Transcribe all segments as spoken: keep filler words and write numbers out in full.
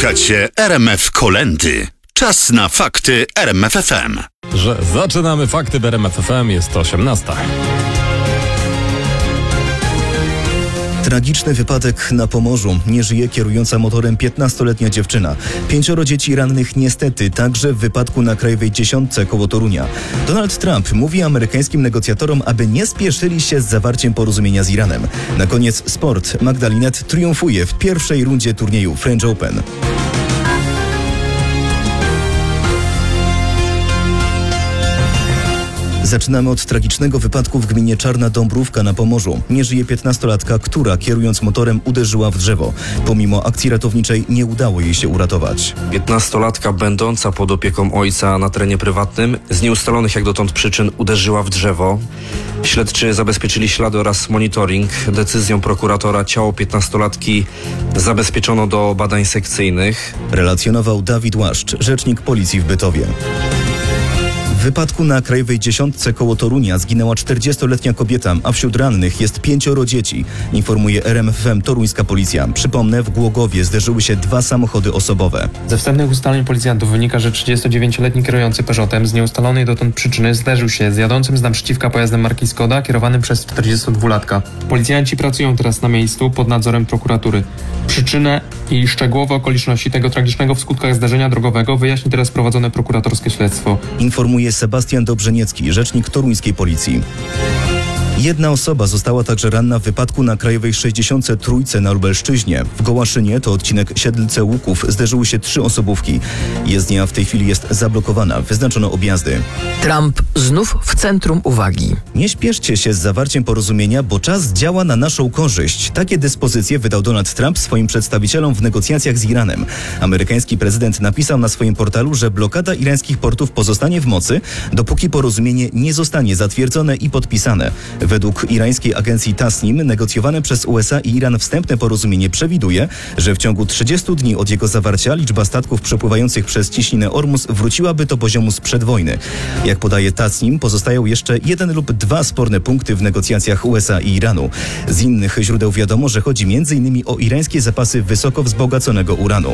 Słuchacie R M F Kolędy. Czas na fakty R M F F M. Że zaczynamy fakty w R M F F M, jest osiemnasta. Tragiczny wypadek na Pomorzu. Nie żyje kierująca motorem piętnastoletnia dziewczyna. Pięcioro dzieci rannych niestety także w wypadku na Krajowej Dziesiątce koło Torunia. Donald Trump mówi amerykańskim negocjatorom, aby nie spieszyli się z zawarciem porozumienia z Iranem. Na koniec sport. Magda Linette triumfuje w pierwszej rundzie turnieju French Open. Zaczynamy od tragicznego wypadku w gminie Czarna Dąbrówka na Pomorzu. Nie żyje piętnastolatka, która kierując motorem uderzyła w drzewo. Pomimo akcji ratowniczej nie udało jej się uratować. piętnastolatka będąca pod opieką ojca na terenie prywatnym z nieustalonych jak dotąd przyczyn uderzyła w drzewo. Śledczy zabezpieczyli ślady oraz monitoring. Decyzją prokuratora ciało piętnastolatki zabezpieczono do badań sekcyjnych. Relacjonował Dawid Łaszcz, rzecznik policji w Bytowie. W wypadku na Krajowej Dziesiątce koło Torunia zginęła czterdziestoletnia kobieta, a wśród rannych jest pięcioro dzieci, informuje R M F F M toruńska policja. Przypomnę, w Głogowie zderzyły się dwa samochody osobowe. Ze wstępnych ustaleń policjantów wynika, że trzydziestodziewięcioletni kierujący Peugeotem z nieustalonej dotąd przyczyny zderzył się z jadącym z naprzeciwka pojazdem marki Skoda kierowanym przez czterdziestodwulatka. Policjanci pracują teraz na miejscu pod nadzorem prokuratury. Przyczynę i szczegółowe okoliczności tego tragicznego w skutkach zdarzenia drogowego wyjaśni teraz prowadzone prokuratorskie śledztwo. Informuje Sebastian Dobrzeniecki, rzecznik toruńskiej policji. Jedna osoba została także ranna w wypadku na Krajowej sześćdziesiątce Trójce na Lubelszczyźnie. W Gołaszynie, to odcinek Siedlce-Łuków, zderzyły się trzy osobówki. Jezdnia w tej chwili jest zablokowana. Wyznaczono objazdy. Trump znów w centrum uwagi. Nie śpieszcie się z zawarciem porozumienia, bo czas działa na naszą korzyść. Takie dyspozycje wydał Donald Trump swoim przedstawicielom w negocjacjach z Iranem. Amerykański prezydent napisał na swoim portalu, że blokada irańskich portów pozostanie w mocy, dopóki porozumienie nie zostanie zatwierdzone i podpisane. Według irańskiej agencji Tasnim negocjowane przez U S A i Iran wstępne porozumienie przewiduje, że w ciągu trzydziestu dni od jego zawarcia liczba statków przepływających przez ciśninę Ormus wróciłaby do poziomu sprzed wojny. Jak podaje Tasnim, pozostają jeszcze jeden lub dwa sporne punkty w negocjacjach U S A i Iranu. Z innych źródeł wiadomo, że chodzi między innymi o irańskie zapasy wysoko wzbogaconego uranu.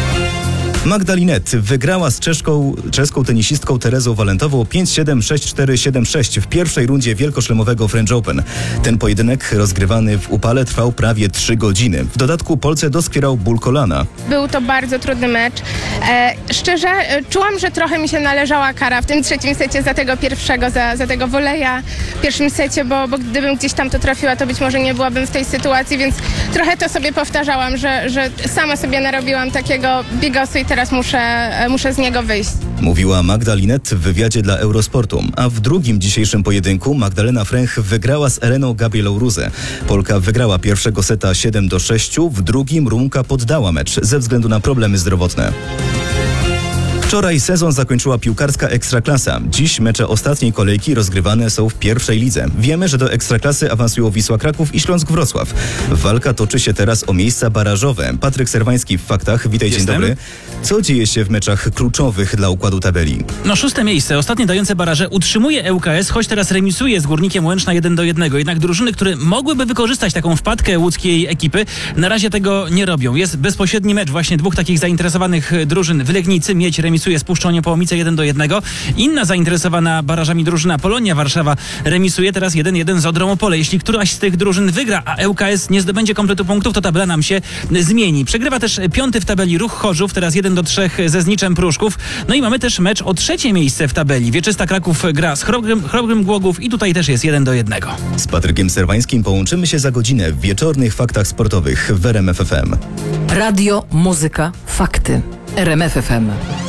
Magda Linette wygrała z czeszką, czeską tenisistką Terezą Walentową pięć siedem, sześć cztery, siedem sześć w pierwszej rundzie wielkoszlemowego French Open. Ten pojedynek rozgrywany w upale trwał prawie trzy godziny. W dodatku Polce doskwierał ból kolana. Był to bardzo trudny mecz. E, szczerze, e, czułam, że trochę mi się należała kara w tym trzecim secie za tego pierwszego, za, za tego woleja w pierwszym secie, bo, bo gdybym gdzieś tam to trafiła, to być może nie byłabym w tej sytuacji, więc trochę to sobie powtarzałam, że, że sama sobie narobiłam takiego bigosu i teraz muszę, muszę z niego wyjść. Mówiła Magda Linette w wywiadzie dla Eurosportu. A w drugim dzisiejszym pojedynku Magdalena Fręch wygrała z Eleną Gabrielą Ruzę. Polka wygrała pierwszego seta siedem do sześciu, w drugim Rumka poddała mecz ze względu na problemy zdrowotne. Wczoraj sezon zakończyła piłkarska Ekstraklasa. Dziś mecze ostatniej kolejki rozgrywane są w pierwszej lidze. Wiemy, że do Ekstraklasy awansują Wisła Kraków i Śląsk Wrocław. Walka toczy się teraz o miejsca barażowe. Patryk Serwański w Faktach. Witaj, dzień dobry. Co dzieje się w meczach kluczowych dla układu tabeli? No szóste miejsce, ostatnie dające baraże utrzymuje E U K S, choć teraz remisuje z Górnikiem Łęczna jeden do jednego. Jednak drużyny, które mogłyby wykorzystać taką wpadkę łódzkiej ekipy, na razie tego nie robią. Jest bezpośredni mecz właśnie dwóch takich zainteresowanych drużyn w Legnicy. Miedź remisuje z Puszczą Niepołomice jeden do jednego. Inna zainteresowana barażami drużyna Polonia Warszawa remisuje teraz jeden jeden z Odrą Opole. Jeśli któraś z tych drużyn wygra, a E U K S nie zdobędzie kompletu punktów, to tabela nam się zmieni. Przegrywa też piąty w tabeli Ruch Chorzów, teraz jeden do trzech ze Zniczem Pruszków. No i mamy też mecz o trzecie miejsce w tabeli. Wieczysta Kraków gra z Chrobrym, Chrobrym Głogów i tutaj też jest jeden do jednego. Z Patrykiem Serwańskim połączymy się za godzinę w wieczornych faktach sportowych w R M F F M. Radio, muzyka, fakty. R M F F M.